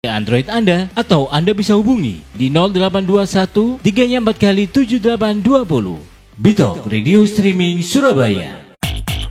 Android Anda, atau Anda bisa hubungi di 0821 3 4 kali 7820. Bitalk Radio Streaming Surabaya.